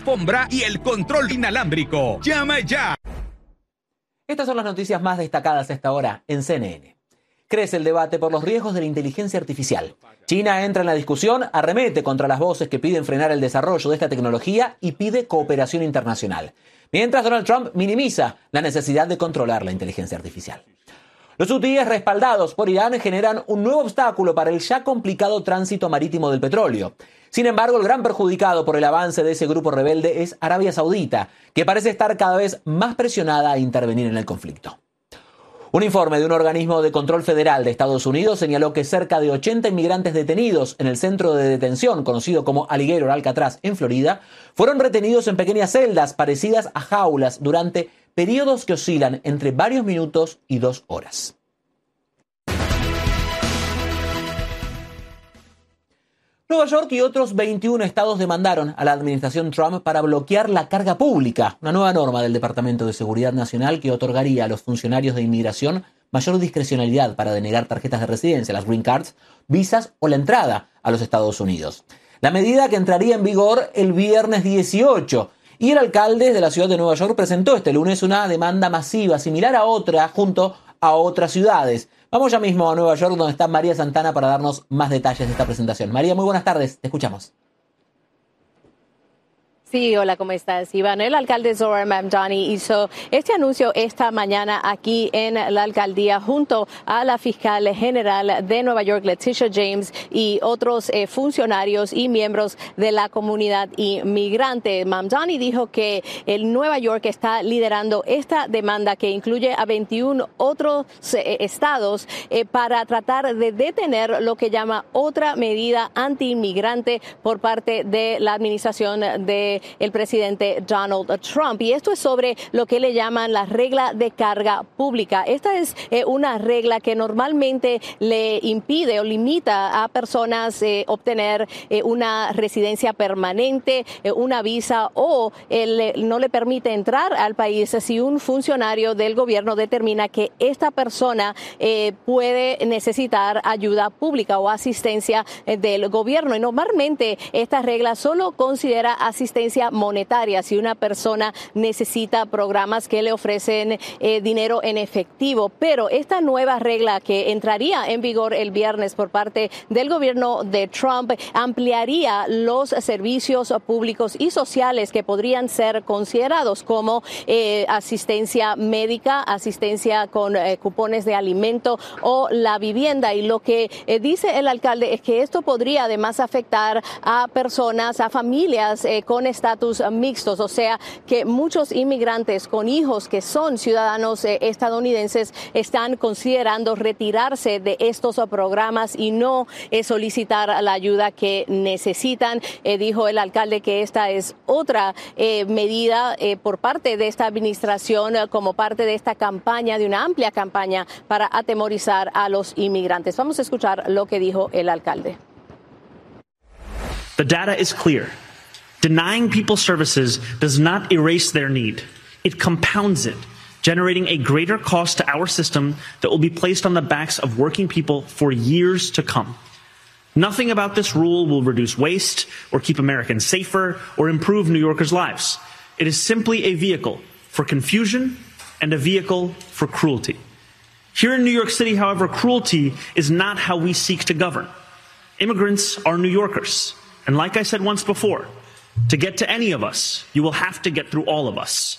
alfombra y el control inalámbrico. ¡Llama ya! Estas son las noticias más destacadas a esta hora en CNN. Crece el debate por los riesgos de la inteligencia artificial. China entra en la discusión, arremete contra las voces que piden frenar el desarrollo de esta tecnología y pide cooperación internacional. Mientras Donald Trump minimiza la necesidad de controlar la inteligencia artificial. Los hutíes respaldados por Irán generan un nuevo obstáculo para el ya complicado tránsito marítimo del petróleo. Sin embargo, el gran perjudicado por el avance de ese grupo rebelde es Arabia Saudita, que parece estar cada vez más presionada a intervenir en el conflicto. Un informe de un organismo de control federal de Estados Unidos señaló que cerca de 80 inmigrantes detenidos en el centro de detención conocido como Alligator Alcatraz en Florida fueron retenidos en pequeñas celdas parecidas a jaulas durante periodos que oscilan entre varios minutos y 2 horas. Nueva York y otros 21 estados demandaron a la administración Trump para bloquear la carga pública, una nueva norma del Departamento de Seguridad Nacional que otorgaría a los funcionarios de inmigración mayor discrecionalidad para denegar tarjetas de residencia, las green cards, visas o la entrada a los Estados Unidos. La medida que entraría en vigor el viernes 18. Y el alcalde de la ciudad de Nueva York presentó este lunes una demanda masiva similar a otra junto a otras ciudades. Vamos ya mismo a Nueva York, donde está María Santana para darnos más detalles de esta presentación. María, muy buenas tardes, te escuchamos. Sí, hola, ¿cómo estás, Iván? El alcalde Zohran Mamdani hizo este anuncio esta mañana aquí en la alcaldía junto a la fiscal general de Nueva York, Letitia James, y otros funcionarios y miembros de la comunidad inmigrante. Mamdani dijo que el Nueva York está liderando esta demanda que incluye a 21 otros estados para tratar de detener lo que llama otra medida anti-inmigrante por parte de la administración de el presidente Donald Trump. Y esto es sobre lo que le llaman la regla de carga pública. Esta es una regla que normalmente le impide o limita a personas obtener una residencia permanente, una visa o no le permite entrar al país si un funcionario del gobierno determina que esta persona puede necesitar ayuda pública o asistencia del gobierno. Y normalmente esta regla solo considera asistencia monetaria si una persona necesita programas que le ofrecen dinero en efectivo. Pero esta nueva regla que entraría en vigor el viernes por parte del gobierno de Trump ampliaría los servicios públicos y sociales que podrían ser considerados como asistencia médica, asistencia con cupones de alimento o la vivienda. Y lo que dice el alcalde es que esto podría además afectar a personas, a familias con estatus mixtos, o sea que muchos inmigrantes con hijos que son ciudadanos estadounidenses están considerando retirarse de estos programas y no solicitar la ayuda que necesitan. Dijo el alcalde que esta es otra medida por parte de esta administración como parte de esta campaña, de una amplia campaña para atemorizar a los inmigrantes. Vamos a escuchar lo que dijo el alcalde. The data is clear. Denying people services does not erase their need. It compounds it, generating a greater cost to our system that will be placed on the backs of working people for years to come. Nothing about this rule will reduce waste or keep Americans safer or improve New Yorkers' lives. It is simply a vehicle for confusion and a vehicle for cruelty. Here in New York City, however, cruelty is not how we seek to govern. Immigrants are New Yorkers. And like I said once before, to get to any of us, you will have to get through all of us.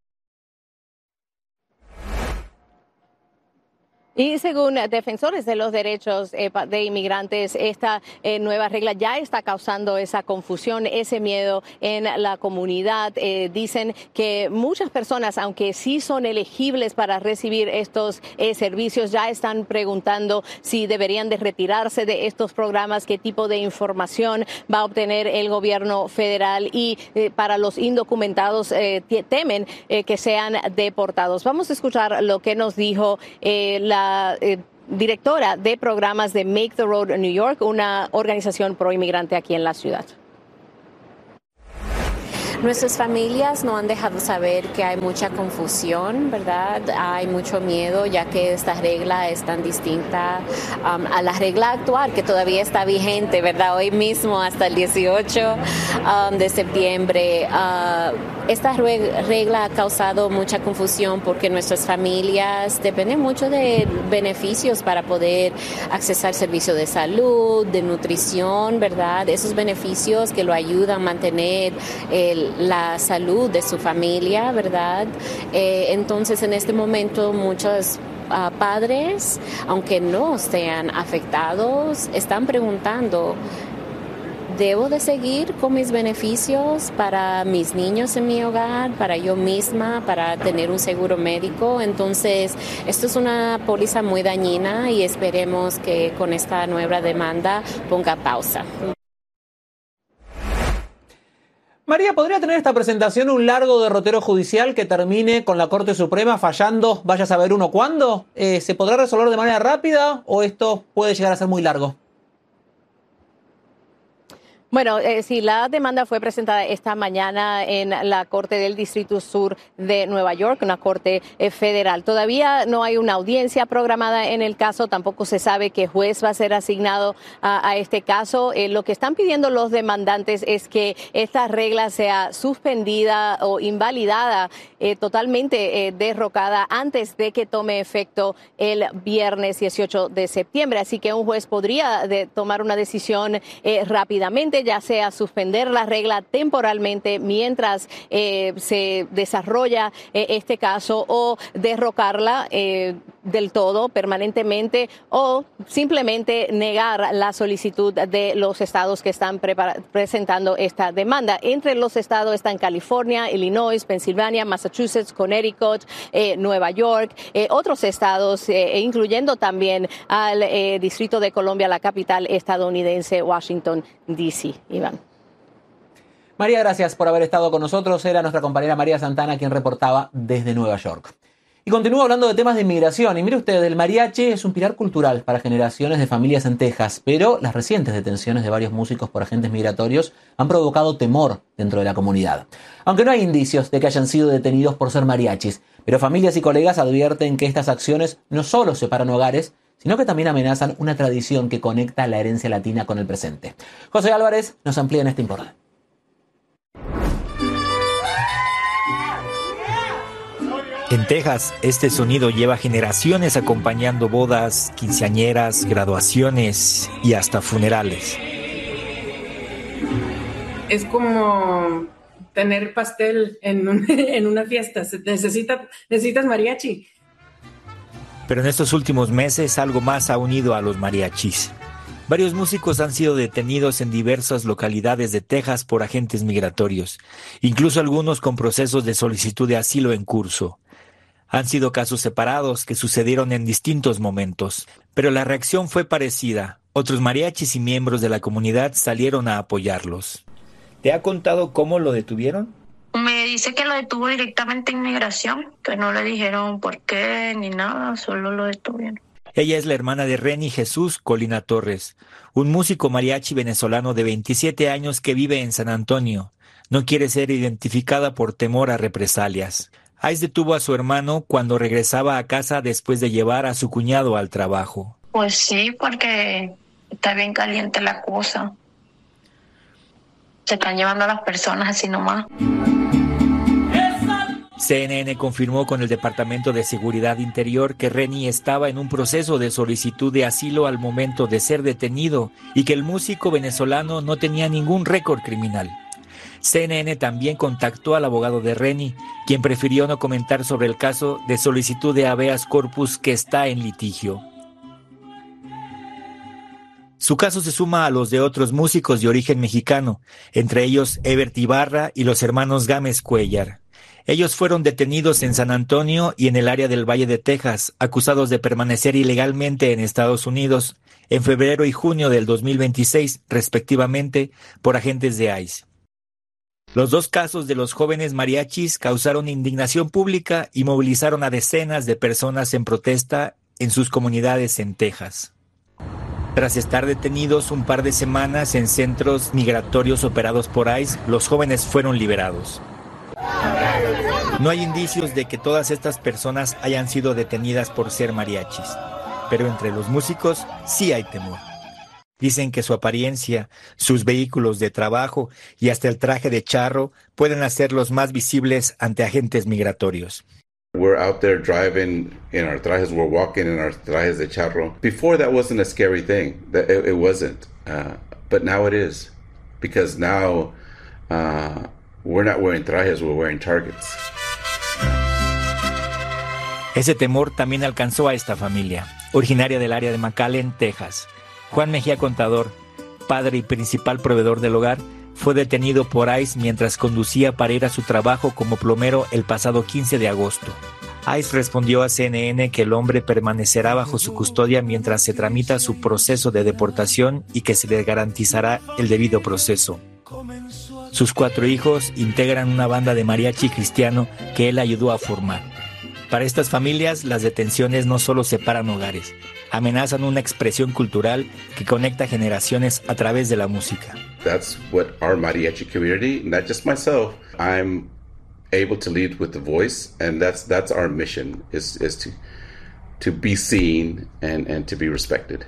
Y según defensores de los derechos de inmigrantes, esta nueva regla ya está causando esa confusión, ese miedo en la comunidad. Dicen que muchas personas, aunque sí son elegibles para recibir estos servicios, ya están preguntando si deberían de retirarse de estos programas, qué tipo de información va a obtener el gobierno federal y para los indocumentados temen que sean deportados. Vamos a escuchar lo que nos dijo la directora de programas de Make the Road New York, una organización pro inmigrante aquí en la ciudad. Nuestras familias no han dejado saber que hay mucha confusión, ¿verdad? Hay mucho miedo ya que esta regla es tan distinta a la regla actual que todavía está vigente, ¿verdad? Hoy mismo hasta el 18 de septiembre. Esta regla ha causado mucha confusión porque nuestras familias dependen mucho de beneficios para poder accesar servicios de salud, de nutrición, ¿verdad? Esos beneficios que lo ayudan a mantener la salud de su familia, ¿verdad? Entonces, en este momento, muchos padres, aunque no sean afectados, están preguntando: ¿debo de seguir con mis beneficios para mis niños en mi hogar, para yo misma, para tener un seguro médico? Entonces, esto es una póliza muy dañina y esperemos que con esta nueva demanda ponga pausa. María, ¿podría tener esta presentación un largo derrotero judicial que termine con la Corte Suprema fallando, vaya a saber uno cuándo? ¿Se podrá resolver de manera rápida o esto puede llegar a ser muy largo? Bueno, sí, la demanda fue presentada esta mañana en la Corte del Distrito Sur de Nueva York, una corte federal. Todavía no hay una audiencia programada en el caso, tampoco se sabe qué juez va a ser asignado a este caso. Lo que están pidiendo los demandantes es que esta regla sea suspendida o invalidada, totalmente derrocada antes de que tome efecto el viernes 18 de septiembre. Así que un juez podría tomar una decisión rápidamente, ya sea suspender la regla temporalmente mientras se desarrolla este caso, o derrocarla del todo, permanentemente, o simplemente negar la solicitud de los estados que están presentando esta demanda. Entre los estados están California, Illinois, Pensilvania, Massachusetts, Connecticut, Nueva York, otros estados, incluyendo también al Distrito de Columbia, la capital estadounidense, Washington, D.C. Iván. María, gracias por haber estado con nosotros. Era nuestra compañera María Santana quien reportaba desde Nueva York. Y continúo hablando de temas de inmigración. Y mire usted, el mariachi es un pilar cultural para generaciones de familias en Texas, pero las recientes detenciones de varios músicos por agentes migratorios han provocado temor dentro de la comunidad. Aunque no hay indicios de que hayan sido detenidos por ser mariachis, pero familias y colegas advierten que estas acciones no solo separan hogares, sino que también amenazan una tradición que conecta la herencia latina con el presente. José Álvarez nos amplía en este informe. En Texas, este sonido lleva generaciones acompañando bodas, quinceañeras, graduaciones y hasta funerales. Es como tener pastel en una fiesta. Necesitas mariachi. Pero en estos últimos meses algo más ha unido a los mariachis. Varios músicos han sido detenidos en diversas localidades de Texas por agentes migratorios, incluso algunos con procesos de solicitud de asilo en curso. Han sido casos separados que sucedieron en distintos momentos, pero la reacción fue parecida. Otros mariachis y miembros de la comunidad salieron a apoyarlos. ¿Te ha contado cómo lo detuvieron? Me dice que lo detuvo directamente inmigración, que no le dijeron por qué ni nada, solo lo detuvieron. Ella es la hermana de Reni Jesús Colina Torres, un músico mariachi venezolano de 27 años que vive en San Antonio. No quiere ser identificada por temor a represalias. ICE detuvo a su hermano cuando regresaba a casa después de llevar a su cuñado al trabajo. Pues sí, porque está bien caliente la cosa. Se están llevando a las personas así nomás. CNN confirmó con el Departamento de Seguridad Interior que Reni estaba en un proceso de solicitud de asilo al momento de ser detenido y que el músico venezolano no tenía ningún récord criminal. CNN también contactó al abogado de Reni, quien prefirió no comentar sobre el caso de solicitud de habeas corpus que está en litigio. Su caso se suma a los de otros músicos de origen mexicano, entre ellos Ebert Ibarra y los hermanos Gámez Cuellar. Ellos fueron detenidos en San Antonio y en el área del Valle de Texas, acusados de permanecer ilegalmente en Estados Unidos en febrero y junio del 2026, respectivamente, por agentes de ICE. Los dos casos de los jóvenes mariachis causaron indignación pública y movilizaron a decenas de personas en protesta en sus comunidades en Texas. Tras estar detenidos un par de semanas en centros migratorios operados por ICE, los jóvenes fueron liberados. No hay indicios de que todas estas personas hayan sido detenidas por ser mariachis, pero entre los músicos sí hay temor. Dicen que su apariencia, sus vehículos de trabajo y hasta el traje de charro pueden hacerlos más visibles ante agentes migratorios. We're out there driving in our trajes, we're walking in our trajes de charro. Before that wasn't a scary thing, it wasn't, but now it is, because now we're not wearing trajes, we're wearing targets. Ese temor también alcanzó a esta familia, originaria del área de McAllen, Texas. Juan Mejía Contador, padre y principal proveedor del hogar, fue detenido por ICE mientras conducía para ir a su trabajo como plomero el pasado 15 de agosto. ICE respondió a CNN que el hombre permanecerá bajo su custodia mientras se tramita su proceso de deportación y que se le garantizará el debido proceso. Sus 4 hijos integran una banda de mariachi cristiano que él ayudó a formar. Para estas familias, las detenciones no solo separan hogares, amenazan una expresión cultural que conecta generaciones a través de la música. That's what our mariachi community, not just myself, I'm able to lead with the voice, and that's our mission, is to be seen and to be respected.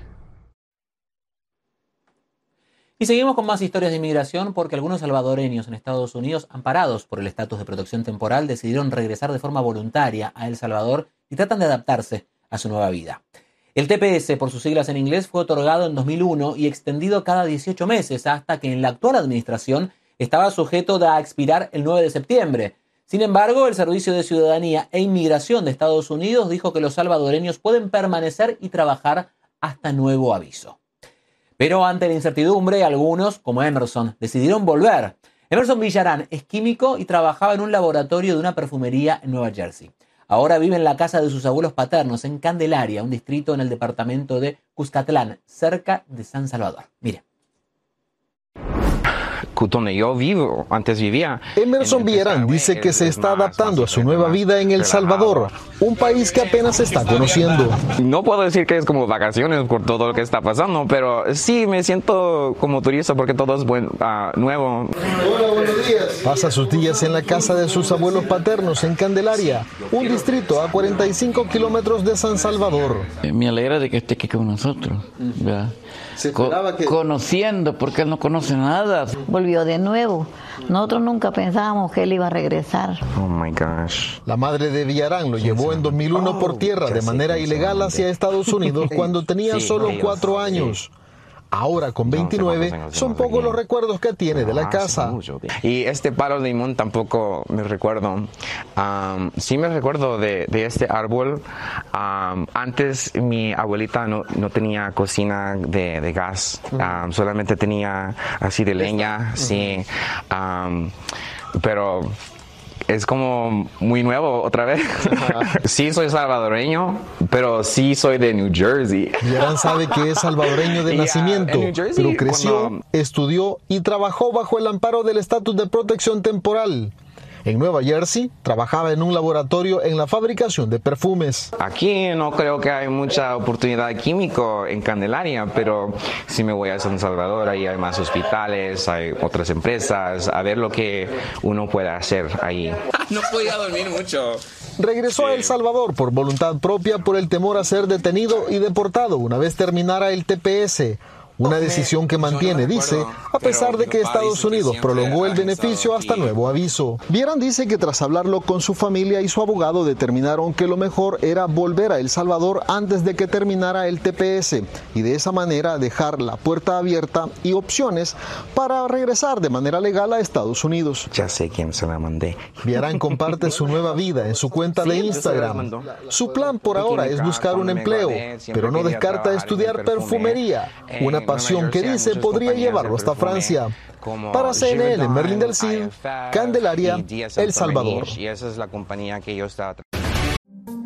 Y seguimos con más historias de inmigración porque algunos salvadoreños en Estados Unidos, amparados por el estatus de protección temporal, decidieron regresar de forma voluntaria a El Salvador y tratan de adaptarse a su nueva vida. El TPS, por sus siglas en inglés, fue otorgado en 2001 y extendido cada 18 meses hasta que en la actual administración estaba sujeto a expirar el 9 de septiembre. Sin embargo, el Servicio de Ciudadanía e Inmigración de Estados Unidos dijo que los salvadoreños pueden permanecer y trabajar hasta nuevo aviso. Pero ante la incertidumbre, algunos, como Emerson, decidieron volver. Emerson Villarán es químico y trabajaba en un laboratorio de una perfumería en Nueva Jersey. Ahora vive en la casa de sus abuelos paternos en Candelaria, un distrito en el departamento de Cuscatlán, cerca de San Salvador. Mire. Donde yo vivo, antes vivía. Emerson Villarán dice que se está adaptando a su nueva vida en El Salvador, un país que apenas se está conociendo. No puedo decir que es como vacaciones por todo lo que está pasando, pero sí me siento como turista porque todo es nuevo. Hola, buenos días. Pasa sus días en la casa de sus abuelos paternos en Candelaria, un distrito a 45 kilómetros de San Salvador. Me alegra de que esté aquí con nosotros, ¿verdad? Conociendo, porque él no conoce nada. Volvió de nuevo. Nosotros nunca pensábamos que él iba a regresar. Oh my gosh. La madre de Villarán lo llevó en 2001 por tierra de manera ilegal hacia Estados Unidos cuando tenía solo 4 años. Ahora con 29 son pocos los recuerdos que tiene de la casa. Y este palo de limón tampoco me recuerdo. Sí me recuerdo de este árbol. Antes mi abuelita no tenía cocina de gas. Solamente tenía así de leña. Sí. Pero es como muy nuevo otra vez. Sí soy salvadoreño, pero sí soy de New Jersey. Villarán sabe que es salvadoreño de nacimiento, pero creció, estudió y trabajó bajo el amparo del estatus de protección temporal. En Nueva Jersey, trabajaba en un laboratorio en la fabricación de perfumes. Aquí no creo que hay mucha oportunidad químico en Candelaria, pero si me voy a San Salvador, ahí hay más hospitales, hay otras empresas, a ver lo que uno puede hacer ahí. No podía dormir mucho. Regresó a El Salvador por voluntad propia por el temor a ser detenido y deportado una vez terminara el TPS. Una decisión que mantiene, dice, a pesar de que Estados Unidos prolongó el beneficio hasta nuevo aviso. Villarán dice que tras hablarlo con su familia y su abogado determinaron que lo mejor era volver a El Salvador antes de que terminara el TPS y de esa manera dejar la puerta abierta y opciones para regresar de manera legal a Estados Unidos. Ya sé quién se la mandé. Villarán comparte su nueva vida en su cuenta de Instagram. Su plan por ahora es buscar un empleo, pero no descarta estudiar perfumería, una pasión que dice podría llevarlo hasta Francia. Para CNN, Merlin del Cid, Candelaria, El Salvador. Y esa es la compañía que yo estaba